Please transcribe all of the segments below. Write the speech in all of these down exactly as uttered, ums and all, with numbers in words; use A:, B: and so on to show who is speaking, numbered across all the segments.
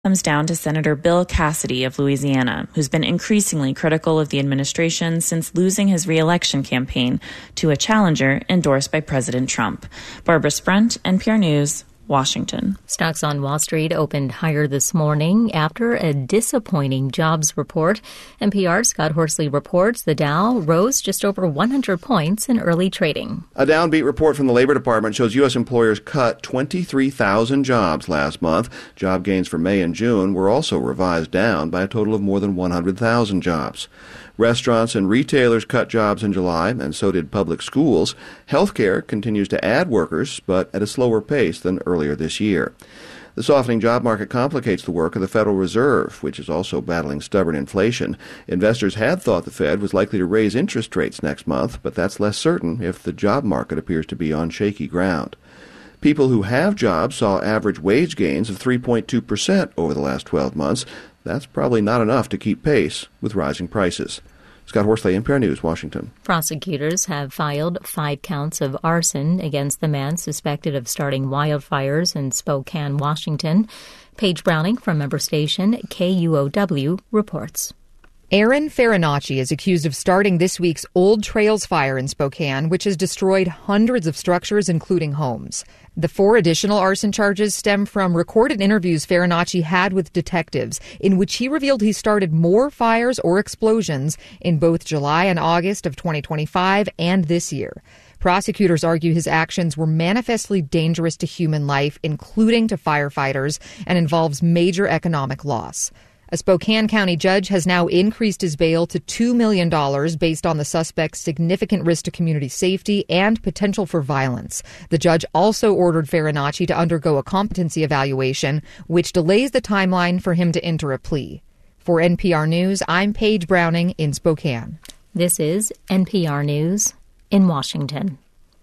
A: comes down to Senator Bill Cassidy of Louisiana, who's been increasingly critical of the administration since losing his re-election campaign to a challenger endorsed by President Trump. Barbara Sprent, N P R News, Washington.
B: Stocks on Wall Street opened higher this morning after a disappointing jobs report. N P R's Scott Horsley reports the Dow rose just over one hundred points in early trading.
C: A downbeat report from the Labor Department shows U S employers cut twenty-three thousand jobs last month. Job gains for May and June were also revised down by a total of more than one hundred thousand jobs. Restaurants and retailers cut jobs in July, and so did public schools. Healthcare continues to add workers, but at a slower pace than earlier this year. The softening job market complicates the work of the Federal Reserve, which is also battling stubborn inflation. Investors had thought the Fed was likely to raise interest rates next month, but that's less certain if the job market appears to be on shaky ground. People who have jobs saw average wage gains of three point two percent over the last twelve months. That's probably not enough to keep pace with rising prices. Scott Horsley, N P R News, Washington.
B: Prosecutors have filed five counts of arson against the man suspected of starting wildfires in Spokane, Washington. Paige Browning from member station K U O W reports.
D: Aaron Farinacci is accused of starting this week's Old Trails fire in Spokane, which has destroyed hundreds of structures, including homes. The four additional arson charges stem from recorded interviews Farinacci had with detectives, in which he revealed he started more fires or explosions in both July and August of twenty twenty-five and this year. Prosecutors argue his actions were manifestly dangerous to human life, including to firefighters, and involves major economic loss. A Spokane County judge has now increased his bail to two million dollars based on the suspect's significant risk to community safety and potential for violence. The judge also ordered Farinacci to undergo a competency evaluation, which delays the timeline for him to enter a plea. For N P R News, I'm Paige Browning in Spokane.
B: This is N P R News in Washington.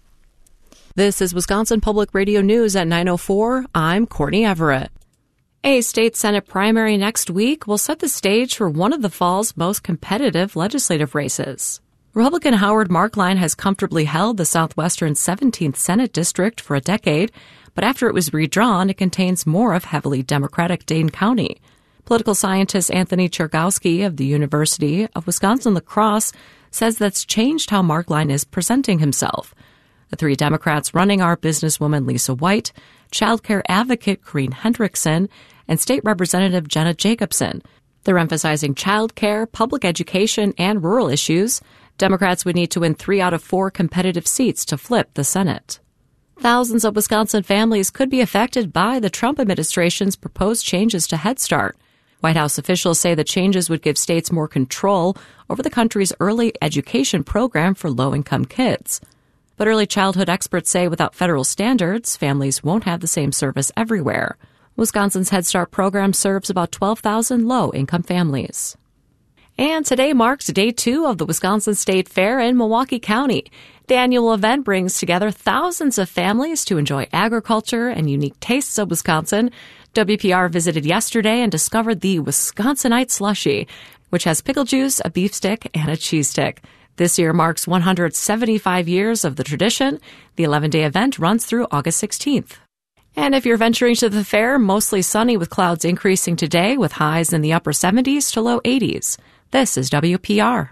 E: This is Wisconsin Public Radio News at nine oh four. I'm Courtney Everett. A state Senate primary next week will set the stage for one of the fall's most competitive legislative races. Republican Howard Marklein has comfortably held the Southwestern seventeenth Senate District for a decade, but after it was redrawn, it contains more of heavily Democratic Dane County. Political scientist Anthony Chergowski of the University of Wisconsin-La Crosse says that's changed how Marklein is presenting himself. The three Democrats running are businesswoman Lisa White, child care advocate Corrine Hendrickson, and State Representative Jenna Jacobson. They're emphasizing child care, public education, and rural issues. Democrats would need to win three out of four competitive seats to flip the Senate. Thousands of Wisconsin families could be affected by the Trump administration's proposed changes to Head Start. White House officials say the changes would give states more control over the country's early education program for low-income kids. But early childhood experts say without federal standards, families won't have the same service everywhere. Wisconsin's Head Start program serves about twelve thousand low-income families. And today marks day two of the Wisconsin State Fair in Milwaukee County. The annual event brings together thousands of families to enjoy agriculture and unique tastes of Wisconsin. W P R visited yesterday and discovered the Wisconsinite Slushie, which has pickle juice, a beef stick, and a cheese stick. This year marks one hundred seventy-five years of the tradition. The eleven-day event runs through August sixteenth. And if you're venturing to the fair, mostly sunny with clouds increasing today with highs in the upper seventies to low eighties. This is W P R.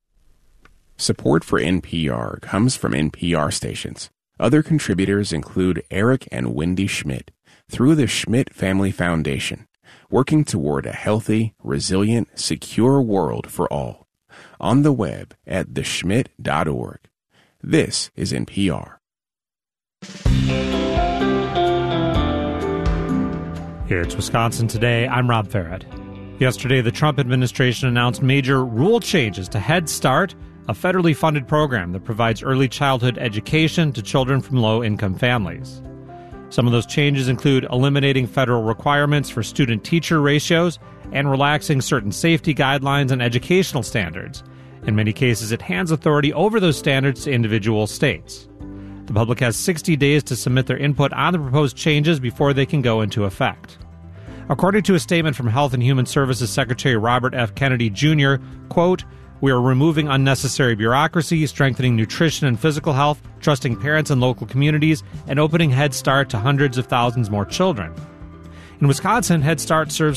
F: Support for N P R comes from N P R stations. Other contributors include Eric and Wendy Schmidt through the Schmidt Family Foundation, working toward a healthy, resilient, secure world for all. On the web at the schmidt dot org. This is N P R.
G: It's Wisconsin Today. I'm Rob Farrett. Yesterday, the Trump administration announced major rule changes to Head Start, a federally funded program that provides early childhood education to children from low-income families. Some of those changes include eliminating federal requirements for student-teacher ratios and relaxing certain safety guidelines and educational standards. In many cases, it hands authority over those standards to individual states. The public has sixty days to submit their input on the proposed changes before they can go into effect. According to a statement from Health and Human Services Secretary Robert F. Kennedy Junior, quote, "We are removing unnecessary bureaucracy, strengthening nutrition and physical health, trusting parents and local communities, and opening Head Start to hundreds of thousands more children." In Wisconsin, Head Start serves